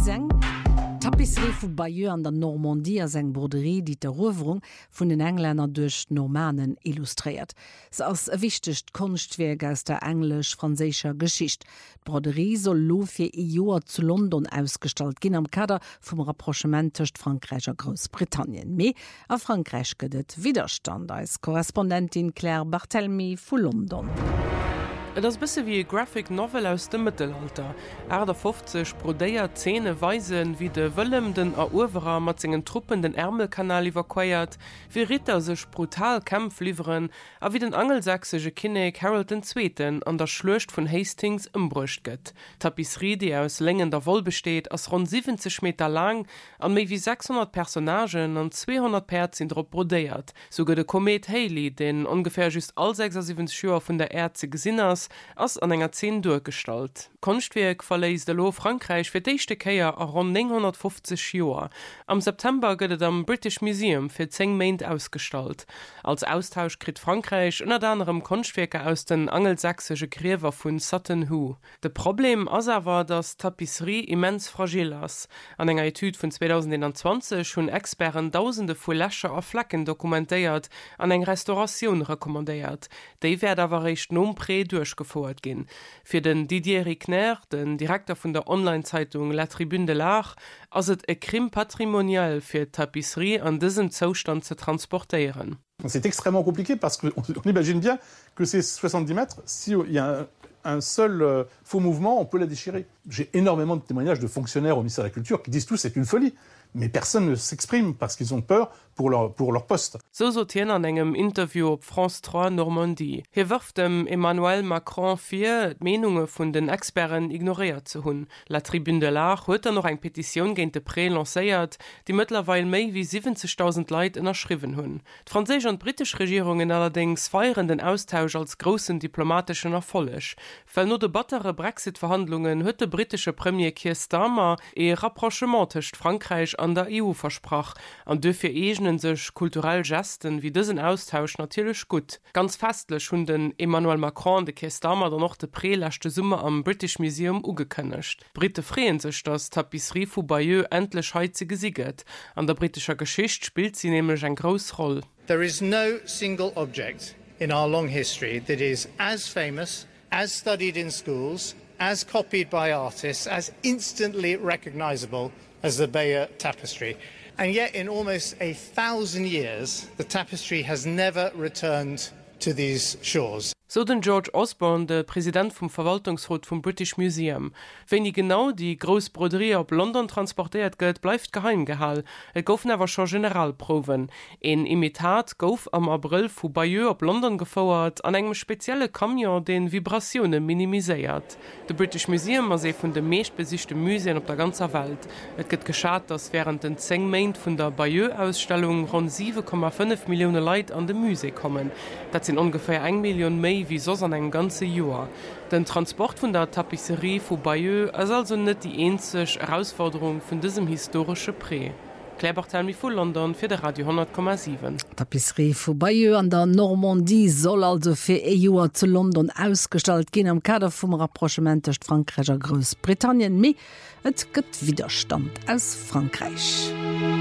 seng. Tapisserie vu Bayeux an der Normandie as eng Broderie, die d'Erowerung vun den Engländer duch Normannen illustriert. Se ass e wichtecht Kunstwerk aus der englisch-franzécher Geschicht. Broderie soll lo fir e Joer zu London ausstalt ginn am Kader vum Rapprochement tëcht Frankreich a Großbritannien. Mei a Frankreich gëtt Widerstand als Korrespondentin Claire Barthelmy vu London. Das bisse wie Graphic Novel aus dem Mittelalter. Äder 50 brodéiert Szene weisen, wie de Wëllem den Eroberer mat zingen Truppen den Ärmelkanal iwwerqueiert, wie Ritter sech brutal Kämpf lieferen, a wie den angelsächsche Kinnig Harold II. An der Schlucht vun Hastings ëmbrucht gëtt. Tapisserie, die aus längender Woll besteht, ass rund 70 Meter lang, an méi wie 600 Personagen an 200 Perz sind drop brodéiert. So gëtt de Komet Halley, den ungefähr just all 76 Joer vun der Erde gesinners, ass an enger 10 durchgestalt. Kunstwerk verléis de Lo Frankreich fir d'éischte Käier a rund 950 Joer. Am September gëtt am British Museum fir 10 Meint ausgestalt. Als Austausch krit Frankreich unter anderem Kunstwerke aus den angelsächsche Gräwer vun Sutton Hoo. De Problem ass awer, dass Tapisserie immens fragil ass. An enger Etude vun 2021 hun Experten tausende vu Lächer a Flecken dokumentéiert an eng Restauration rekommandéiert. Déi werd awer recht nompré durchgefoert gin. Für den Didier Rickner, den Direktor von der Online-Zeitung La Tribune de l'Art, ass et e Crime patrimonial fir Tapisserie an diesem Zustand zu transportieren. C'est extrêmement compliqué parce qu'on imagine bien que ces 70 mètres, s'il y a un seul faux mouvement, on peut la déchirer. J'ai énormément de témoignages de fonctionnaires au ministère de la Culture qui disent tous c'est une folie. Mais personne ne s'exprime parce qu'ils ont peur pour leur poste. So sortieren an engem Interview op France 3 Normandie. Hier wirft dem Emmanuel Macron 4 Meinungen vun den Experten ignoriert zu hunn. La Tribune de l'Art huet noch eng Petition géint de Pré lancéiert, die mittlerweile méi wie 70.000 Leid ënnerschriven hunn. Die französische und britische Regierungen allerdings feiern den Austausch als großen diplomatischen Erfolg. Weil nur de battere Brexit-Verhandlungen huet de britische Premier Keir Starmer e Rapprochement tëcht Frankreich an der EU versprach, an dofir egenen sech kulturell Gesten wie diesen Austausch natürlich gut. Ganz festlech hun den Emmanuel Macron de Keir Starmer noch de prelächte Summe am British Museum ugekënnecht. Brite freeen sich, dass Tapisserie vu Bayeux endlich heize gesieget. An der britischer Geschichte spielt sie nämlich ein groß Rolle. There is no single object in our long history that is as famous, as studied in schools, as copied by artists, as instantly recognizable as the Bayeux tapestry. And yet in almost 1,000 years, the tapestry has never returned to these shores. So den George Osborne, der Präsident vom Verwaltungsrat vom British Museum. Wenn die genau die Großbroderie op London transportiert gëtt, bleibt geheim gehall. Et goufen awer schon Generalproven. En Imitat gouf am April vu Bayeux op London gefauert an engem spezielle Kamion den Vibrationen minimiséiert. De British Museum as vun de meescht besichte Museen op der ganzer Welt. Et gëtt geschat, dass während den 10 Meint vun der Bayeux-Ausstellung rund 7,5 Millionen Leute an de Musee kommen. Dat sind ungefähr 1 Million méi wie sos an eng ganze Joer. Den Transport vun der Tapisserie vu Bayeux as also net die eenzech Herausforderung vun diesem historische Pré. Claire Barthelmy vu London fir de Radio 10,7. Tapisserie vu Bayeux an der Normandie soll also fir e Joer zu London ausstalt gin am Kader vum Rapprochement tëcht Frankreich a Großbritannien, mei et gëtt Widerstand aus Frankreich.